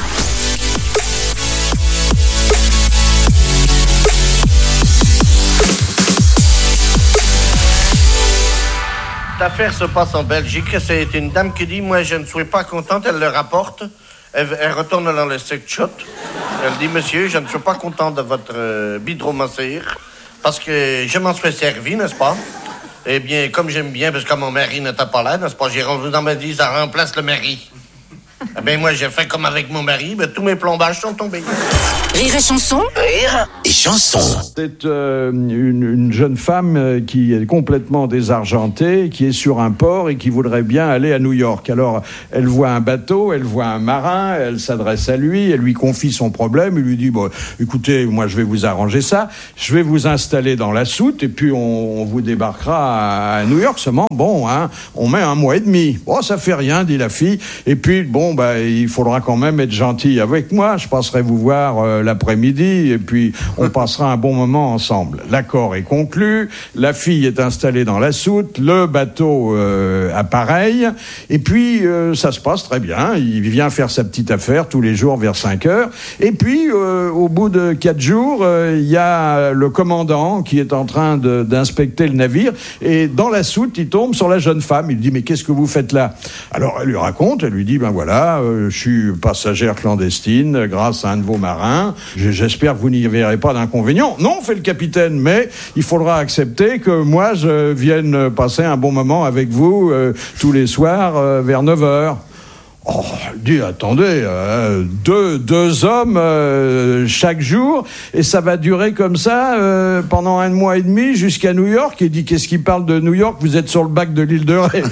Cette affaire se passe en Belgique. C'est une dame qui dit moi je ne suis pas contente, elle le rapporte. Elle retourne dans le sex shop. Elle dit monsieur, je ne suis pas contente de votre bidromasseur parce que je m'en suis servi, n'est-ce pas? Eh bien, comme j'aime bien, parce que mon mari n'était pas là, n'est-ce pas? J'ai rendu dans ma vie, ça remplace le mari. Ah ben moi j'ai fait comme avec mon mari, tous mes plombages sont tombés. Rire et chanson. Rire et chanson. C'est une jeune femme qui est complètement désargentée, qui est sur un port et qui voudrait bien aller à New York. Alors elle voit un bateau, elle voit un marin, elle s'adresse à lui, elle lui confie son problème, il lui dit bon, écoutez, moi je vais vous arranger ça, je vais vous installer dans la soute et puis on vous débarquera à New York. Seulement bon, on met 1 mois et demi. Bon, ça fait rien, dit la fille. Et puis bon, il faudra quand même être gentil avec moi. Je passerai vous voir l'après-midi et puis on passera un bon moment ensemble. L'accord est conclu. La fille est installée dans la soute. Le bateau appareille. Et puis ça se passe très bien. Il vient faire sa petite affaire tous les jours vers 5 heures. Et puis au bout de 4 jours, il y a le commandant qui est en train d'inspecter le navire. Et dans la soute, il tombe sur la jeune femme. Il dit mais qu'est-ce que vous faites là? Alors elle lui raconte. Elle lui dit ben voilà, je suis passagère clandestine grâce à un de vos marins. J'espère que vous n'y verrez pas d'inconvénient. Non, fait le capitaine, mais il faudra accepter que moi je vienne passer un bon moment avec vous tous les soirs vers 9h. Oh, elle dit, attendez, deux hommes chaque jour, et ça va durer comme ça pendant 1 mois et demi jusqu'à New York. Il dit, qu'est-ce qu'il parle de New York? Vous êtes sur le bac de l'île de Ré.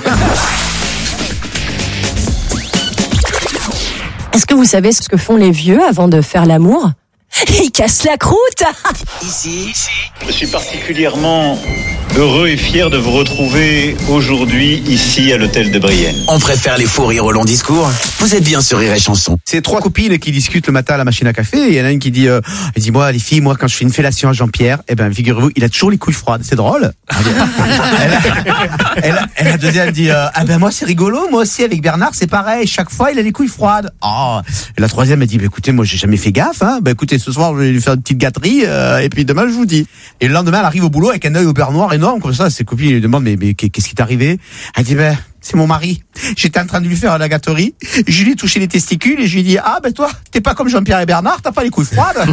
Est-ce que vous savez ce que font les vieux avant de faire l'amour? Ils cassent la croûte. Ici. Je suis particulièrement heureux et fier de vous retrouver aujourd'hui ici à l'hôtel de Brienne. On préfère les faux rires au long discours. Vous êtes bien sur Rire et Chanson. C'est 3 copines qui discutent le matin à la machine à café. Et il y en a une qui dit, moi les filles, moi quand je fais une fellation à Jean-Pierre, figurez-vous, il a toujours les couilles froides. C'est drôle. La deuxième dit, moi c'est rigolo, moi aussi avec Bernard c'est pareil, chaque fois il a les couilles froides. Et la troisième elle dit, écoutez, moi j'ai jamais fait gaffe, écoutez, ce soir je vais lui faire une petite gâterie, et puis demain je vous dis. Et le lendemain elle arrive au boulot avec un œil au beurre noir énorme comme ça. Ses copines lui demandent, mais qu'est-ce qui t'est arrivé? Elle dit, c'est mon mari. J'étais en train de lui faire la gâterie. Je lui ai touché les testicules et je lui ai dit, toi, t'es pas comme Jean-Pierre et Bernard, t'as pas les couilles froides.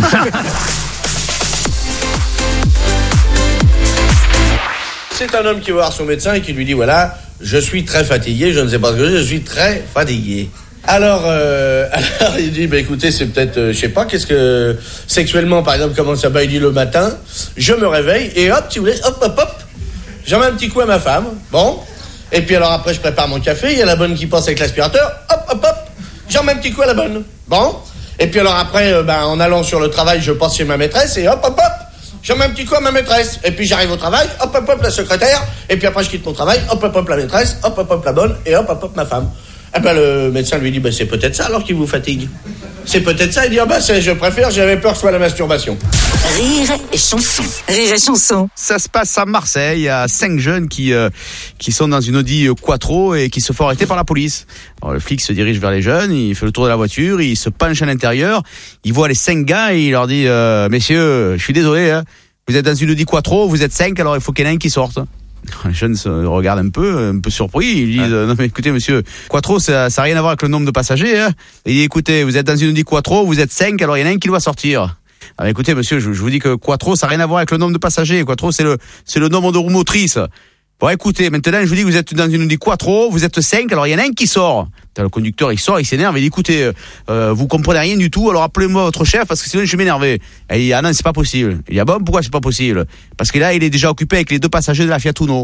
C'est un homme qui va voir son médecin et qui lui dit, voilà, je suis très fatigué, je ne sais pas ce que je suis très fatigué. Alors il dit, écoutez, c'est peut-être, je sais pas, qu'est-ce que, sexuellement, par exemple, comment ça va? Il dit, le matin, je me réveille et hop, si vous voulez, hop, j'en mets un petit coup à ma femme, bon, et puis alors après, je prépare mon café, il y a la bonne qui passe avec l'aspirateur, hop, j'en mets un petit coup à la bonne, bon, et puis alors après, en allant sur le travail, je passe chez ma maîtresse et hop, j'en mets un petit coup à ma maîtresse, et puis j'arrive au travail, hop, la secrétaire, et puis après je quitte mon travail, hop, la maîtresse, hop, la bonne, et hop, ma femme. Le médecin lui dit, c'est peut-être ça alors qui vous fatigue. C'est peut-être ça. Il dit, je préfère, j'avais peur que ce soit la masturbation. Rire et chanson. Rire et chanson. Ça se passe à Marseille. Il y a 5 jeunes qui sont dans une Audi Quattro et qui se font arrêter par la police. Alors, le flic se dirige vers les jeunes, il fait le tour de la voiture, il se penche à l'intérieur, il voit les 5 gars et il leur dit, messieurs, je suis désolé, vous êtes dans une Audi Quattro, vous êtes 5, alors il faut qu'il y en ait un qui sorte. Les jeunes se regardent un peu surpris. Ils disent, non mais écoutez monsieur, Quattro ça n'a rien à voir avec le nombre de passagers. Il dit, écoutez, vous êtes dans une Audi Quattro, vous êtes 5, alors il y en a un qui doit sortir. Écoutez monsieur, je vous dis que Quattro ça n'a rien à voir avec le nombre de passagers. Quattro c'est le nombre de roues motrices. Bon écoutez, maintenant je vous dis que vous êtes dans une Audi Quattro, vous êtes 5, alors il y en a un qui sort. Le conducteur il sort, il s'énerve, il dit, écoutez, vous comprenez rien du tout, alors appelez-moi votre chef parce que sinon je vais m'énerver. Et il dit, non c'est pas possible. Il dit, pourquoi c'est pas possible? Parce que là il est déjà occupé avec les 2 passagers de la Fiat Uno.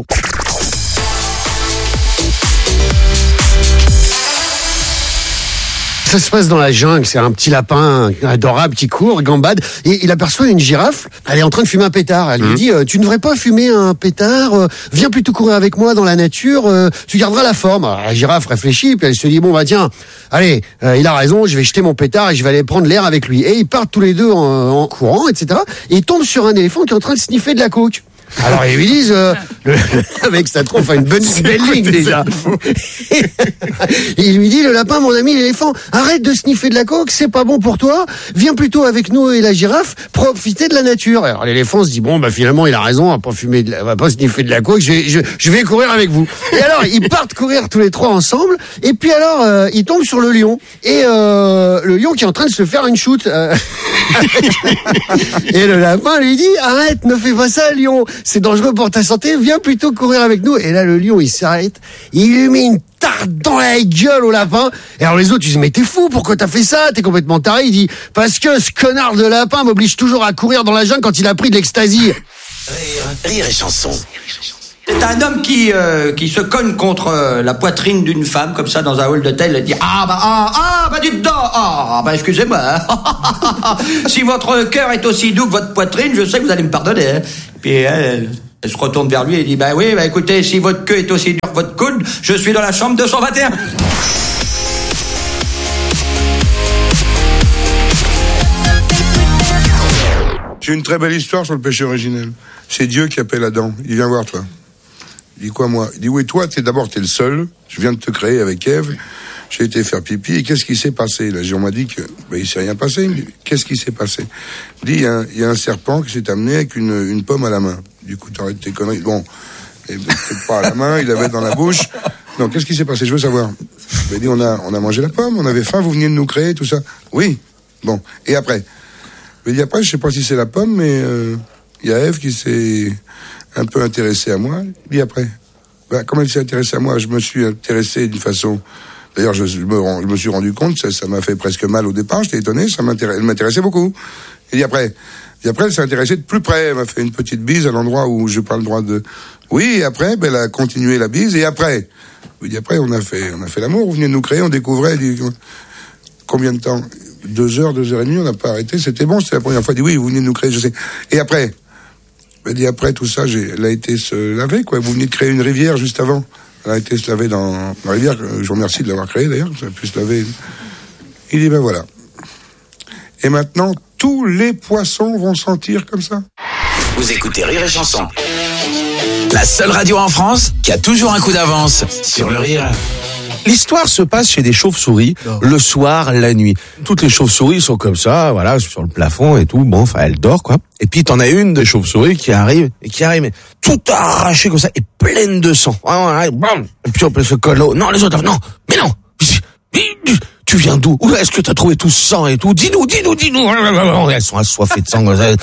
Ça se passe dans la jungle, c'est un petit lapin adorable qui court, gambade, et il aperçoit une girafe, elle est en train de fumer un pétard. Elle lui dit, tu ne devrais pas fumer un pétard, viens plutôt courir avec moi dans la nature, tu garderas la forme. Alors, la girafe réfléchit, puis elle se dit, tiens, allez, il a raison, je vais jeter mon pétard et je vais aller prendre l'air avec lui. Et ils partent tous les deux en courant, etc. Et ils tombent sur un éléphant qui est en train de sniffer de la coke. Alors ils lui disent, avec sa trompe, une belle ligne déjà. Il lui dit, le lapin, mon ami l'éléphant, arrête de sniffer de la coke, c'est pas bon pour toi, viens plutôt avec nous et la girafe, profiter de la nature. Alors l'éléphant se dit, finalement il a raison, on va pas sniffer de la coke, je vais courir avec vous. Et alors ils partent courir tous les 3 ensemble, et puis alors ils tombent sur le lion, et le lion qui est en train de se faire une shoot. Et le lapin lui dit, arrête, ne fais pas ça lion, c'est dangereux pour ta santé, viens plutôt courir avec nous. Et là le lion il s'arrête, il lui met une tarte dans la gueule au lapin. Et alors les autres, ils disent, mais t'es fou, pourquoi t'as fait ça? T'es complètement taré. Il dit, parce que ce connard de lapin m'oblige toujours à courir dans la jungle quand il a pris de l'ecstasy. Rire et chanson. C'est un homme qui se cogne contre la poitrine d'une femme, comme ça, dans un hall d'hôtel, et dit dites donc, excusez-moi. Si votre cœur est aussi doux que votre poitrine, je sais que vous allez me pardonner. Hein. Puis elle se retourne vers lui et dit, écoutez, si votre queue est aussi dure que votre coude, je suis dans la chambre 221. J'ai une très belle histoire sur le péché originel. C'est Dieu qui appelle Adam. Il vient voir toi. Il dit quoi, moi? Il dit, oui, toi, t'es le seul. Je viens de te créer avec Ève. J'ai été faire pipi. Et qu'est-ce qui s'est passé? Là, on m'a dit que, il s'est rien passé. Il me dit, qu'est-ce qui s'est passé? Il dit, il y a un serpent qui s'est amené avec une pomme à la main. Du coup, t'arrêtes tes conneries. Bon. Il peut-être pas à la main, il l'avait dans la bouche. Non, qu'est-ce qui s'est passé? Je veux savoir. Il m'a dit, on a mangé la pomme, on avait faim, vous veniez de nous créer, tout ça. Oui. Bon. Et après? Il dit, après, je sais pas si c'est la pomme, mais, il y a Ève qui s'est un peu intéressée à moi. Il dit après, comme elle s'est intéressée à moi, je me suis intéressé d'une façon... D'ailleurs, je me suis rendu compte, ça m'a fait presque mal au départ, j'étais étonné, elle m'intéressait beaucoup. Il dit après, elle s'est intéressée de plus près, elle m'a fait une petite bise à l'endroit où je pas le droit de... Oui, et après, elle a continué la bise, et après, il dit après, on a fait l'amour, vous venez de nous créer, on découvrait, il dit, combien de temps? 2 heures, 2 heures et demie, on n'a pas arrêté, c'était bon, c'était la première fois, il dit oui, vous venez de nous créer, je sais. Et après, il dit après tout ça, elle a été se laver, quoi, vous venez de créer une rivière juste avant. Elle a été se laver dans la rivière, je vous remercie de l'avoir créée d'ailleurs, ça a pu se laver. Il dit voilà. Et maintenant, tous les poissons vont sentir comme ça. Vous écoutez Rire et Chanson. La seule radio en France qui a toujours un coup d'avance sur le rire. L'histoire se passe chez des chauves-souris, le soir, la nuit. Toutes les chauves-souris sont comme ça, voilà, sur le plafond et tout. Bon, enfin, elle dort, quoi. Et puis, t'en as une des chauves-souris qui arrive, mais tout arraché comme ça, et pleine de sang. Et puis, on peut se coller. Non, les autres, non, mais non. Tu viens d'où? Où est-ce que t'as trouvé tout ce sang et tout? Dis-nous. Elles sont assoiffées de sang.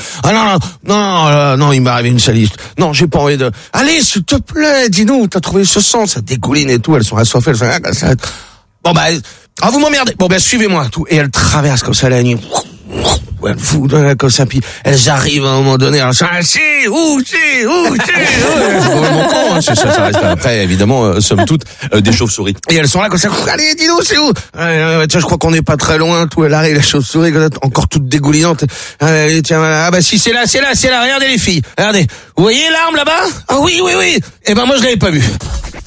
Non, il m'est arrivé une salisse. Non, j'ai pas envie de... Allez, s'il te plaît, dis-nous, t'as trouvé ce sang, ça dégouline et tout, elles sont assoiffées, Bon, vous m'emmerdez. Bon, suivez-moi, tout. Et elles traversent comme ça la nuit. Elles foutent comme ça, puis elles arrivent à un moment donné, c'est complètement con, hein, ça reste après, évidemment, somme toute, des chauves-souris. Et elles sont là comme ça, allez, dis-nous, c'est où? Tiens, je crois qu'on n'est pas très loin, tout, elle arrive, la chauve-souris, encore toute dégoulinante. Tiens, si, c'est là, regardez les filles, regardez. Vous voyez l'arme là-bas? Ah oui. Eh ben, moi, je l'avais pas vue.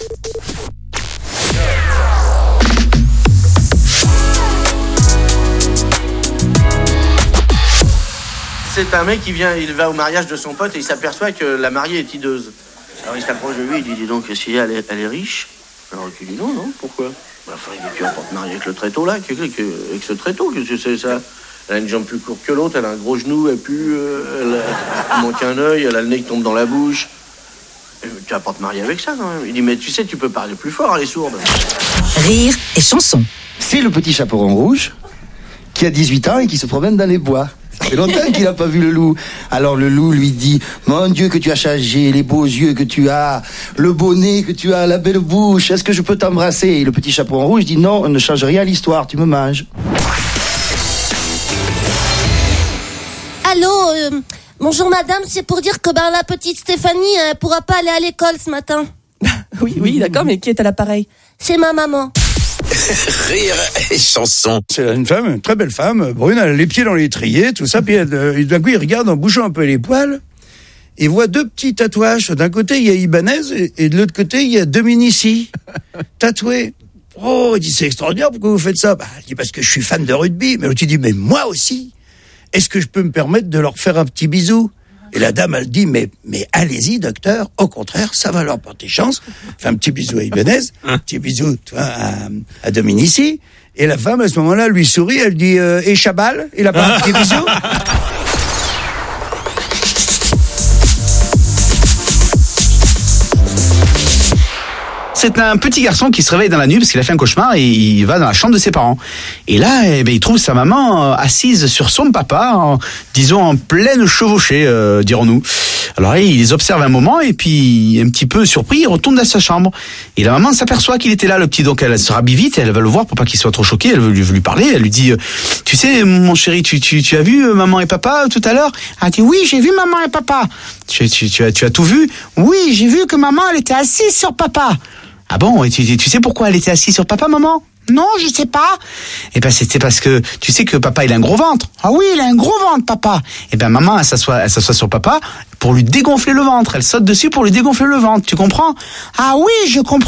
C'est un mec il va au mariage de son pote et il s'aperçoit que la mariée est hideuse. Alors il s'approche de lui, il dit donc si elle est riche. Alors tu dis non, pourquoi? Enfin il dit tu vas pas te marier avec le tréteau là, avec ce tréteau, qu'est-ce que c'est ça? Elle a une jambe plus courte que l'autre, elle a un gros genou, elle pue, elle manque un œil, elle a le nez qui tombe dans la bouche. Tu vas pas te marier avec ça, non? Il dit mais tu sais, tu peux parler plus fort, elle est sourde. Rire et chanson. C'est le petit chaperon rouge qui a 18 ans et qui se promène dans les bois. Ça fait longtemps qu'il n'a pas vu le loup. Alors le loup lui dit, mon Dieu que tu as changé, les beaux yeux que tu as, le beau nez que tu as, la belle bouche, est-ce que je peux t'embrasser? Et le petit chaperon rouge dit, non, on ne change rien à l'histoire, tu me manges. Allô, bonjour madame, c'est pour dire que la petite Stéphanie pourra pas aller à l'école ce matin. Oui, d'accord, mais qui est à l'appareil? C'est ma maman. Rire et chanson. C'est une femme, une très belle femme, brune, elle a les pieds dans l'étrier, tout ça, puis d'un coup il regarde en bouchant un peu les poils, et voit 2 petits tatouages. D'un côté il y a Ibanez, et de l'autre côté il y a Dominici, tatoués. Oh, il dit c'est extraordinaire, pourquoi vous faites ça? Il dit parce que je suis fan de rugby. Mais l'autre il dit mais moi aussi, est-ce que je peux me permettre de leur faire un petit bisou? Et la dame, elle dit, mais allez-y, docteur, au contraire, ça va leur porter chance. Fait un petit bisou à Ibanez, un petit bisou à Dominici. Et la femme, à ce moment-là, lui sourit, elle dit, et Chabal, il a pas un petit bisou? C'est un petit garçon qui se réveille dans la nuit parce qu'il a fait un cauchemar et il va dans la chambre de ses parents. Et là, il trouve sa maman assise sur son papa, disons en pleine chevauchée, dirons-nous. Alors là, il les observe un moment et puis un petit peu surpris, il retourne dans sa chambre. Et la maman s'aperçoit qu'il était là, le petit. Donc elle se rhabille vite, elle va le voir pour pas qu'il soit trop choqué. Elle veut lui parler. Elle lui dit, tu sais, mon chéri, tu as vu maman et papa tout à l'heure? Elle dit oui, j'ai vu maman et papa. Tu as tout vu? Oui, j'ai vu que maman elle était assise sur papa. Ah bon? Et tu sais pourquoi elle était assise sur papa, maman? Non, je sais pas. Eh ben, c'était parce que tu sais que papa, il a un gros ventre. Ah oui, il a un gros ventre, papa. Eh ben, maman, elle s'assoit sur papa pour lui dégonfler le ventre. Elle saute dessus pour lui dégonfler le ventre. Tu comprends? Ah oui, je comprends.